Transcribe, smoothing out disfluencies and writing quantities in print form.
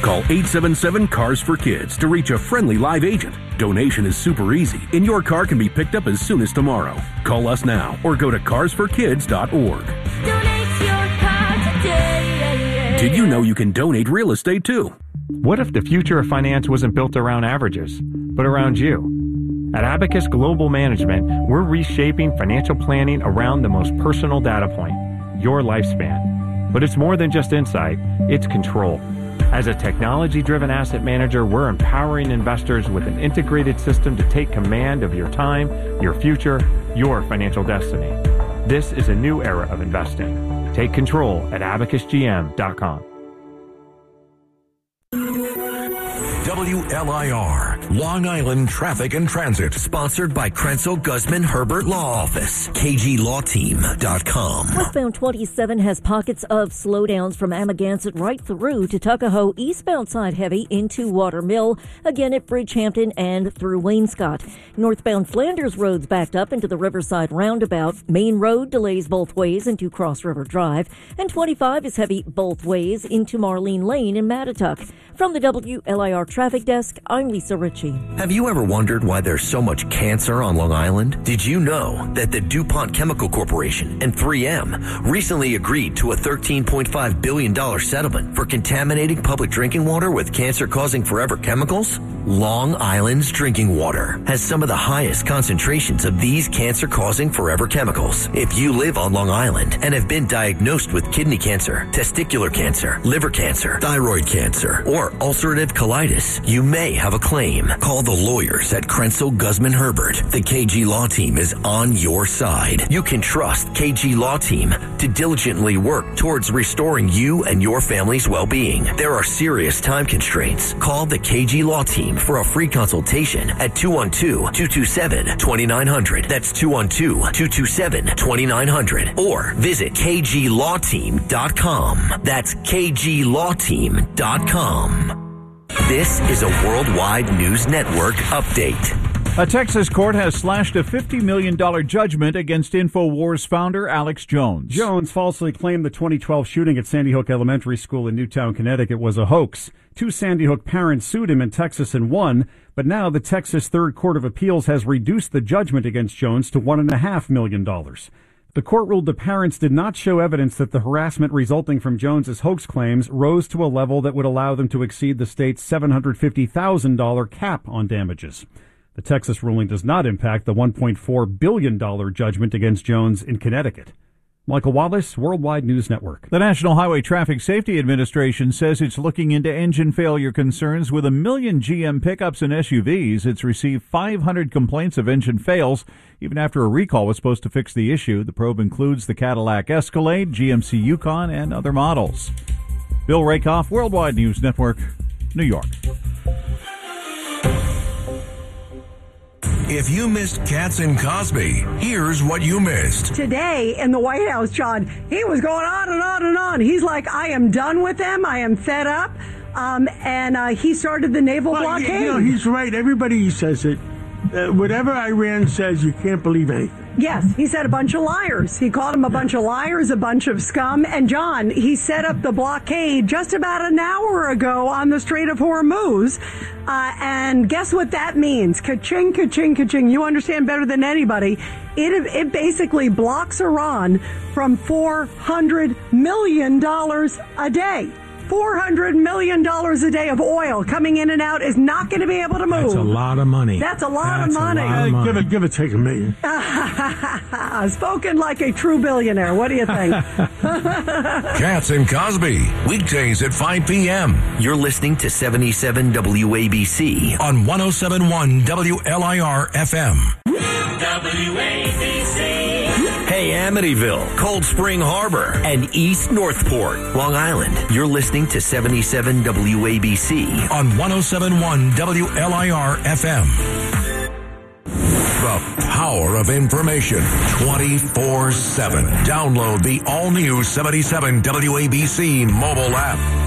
Call 877-CARS-FOR-KIDS to reach a friendly live agent. Donation is super easy, and your car can be picked up as soon as tomorrow. Call us now or go to carsforkids.org. Donate your car today. Did you know you can donate real estate too? What if the future of finance wasn't built around averages, but around you? At Abacus Global Management, we're reshaping financial planning around the most personal data point, your lifespan. But it's more than just insight, it's control. As a technology-driven asset manager, we're empowering investors with an integrated system to take command of your time, your future, your financial destiny. This is a new era of investing. Take control at abacusgm.com. WLIR, Long Island Traffic and Transit. Sponsored by Krenzel Guzman Herbert Law Office. KGLawTeam.com. Westbound 27 has pockets of slowdowns from Amagansett right through to Tuckahoe. Eastbound side heavy into Watermill. Again at Bridgehampton and through Wainscott. Northbound Flanders Road's backed up into the Riverside Roundabout. Main Road delays both ways into Cross River Drive. And 25 is heavy both ways into Marlene Lane in Mattituck. From the WLIR Traffic Desk, I'm Lisa Ritchie. Have you ever wondered why there's so much cancer on Long Island? Did you know that the DuPont Chemical Corporation and 3M recently agreed to a $13.5 billion settlement for contaminating public drinking water with cancer-causing forever chemicals? Long Island's drinking water has some of the highest concentrations of these cancer-causing forever chemicals. If you live on Long Island and have been diagnosed with kidney cancer, testicular cancer, liver cancer, thyroid cancer, or ulcerative colitis, you may have a claim. Call the lawyers at Krenzel Guzman Herbert. The KG Law Team is on your side. You can trust KG Law Team to diligently work towards restoring you and your family's well-being. There are serious time constraints. Call the KG Law Team for a free consultation at 212-227-2900. That's 212-227-2900. Or visit KGLawTeam.com. That's KGLawTeam.com. This is a Worldwide News Network update. A Texas court has slashed a $50 million judgment against InfoWars founder Alex Jones. Jones falsely claimed the 2012 shooting at Sandy Hook Elementary School in Newtown, Connecticut was a hoax. 2 Sandy Hook parents sued him in Texas and won, but now the Texas Third Court of Appeals has reduced the judgment against Jones to $1.5 million. The court ruled the parents did not show evidence that the harassment resulting from Jones's hoax claims rose to a level that would allow them to exceed the state's $750,000 cap on damages. The Texas ruling does not impact the $1.4 billion judgment against Jones in Connecticut. Michael Wallace, Worldwide News Network. The National Highway Traffic Safety Administration says it's looking into engine failure concerns with 1 million GM pickups and SUVs. It's received 500 complaints of engine fails, even after a recall was supposed to fix the issue. The probe includes the Cadillac Escalade, GMC Yukon, and other models. Bill Rakoff, Worldwide News Network, New York. If you missed Katz and Cosby, here's what you missed. Today in the White House, John, he was going on and on and on. He's like, I am done with them. I am fed up. And he started the naval blockade. You know, he's right. Everybody says it. Whatever Iran says, you can't believe anything. Yes, he said a bunch of liars. He called them a bunch of liars, a bunch of scum. And, John, he set up the blockade just about an hour ago on the Strait of Hormuz. And guess what that means? Ka-ching, ka-ching, ka-ching. You understand better than anybody. It basically blocks Iran from $400 million a day. $400 million a day of oil coming in and out is not going to be able to move. That's a lot of money. That's a lot of money. Give it, take $1 million. Spoken like a true billionaire. What do you think? Katz and Cosby, weekdays at 5 p.m. You're listening to 77 WABC on 107.1 WLIR FM. WABC. Hey, Amityville, Cold Spring Harbor, and East Northport, Long Island. You're listening to 77 WABC on 107.1 WLIR FM. The power of information 24/7. Download the all-new 77 WABC mobile app.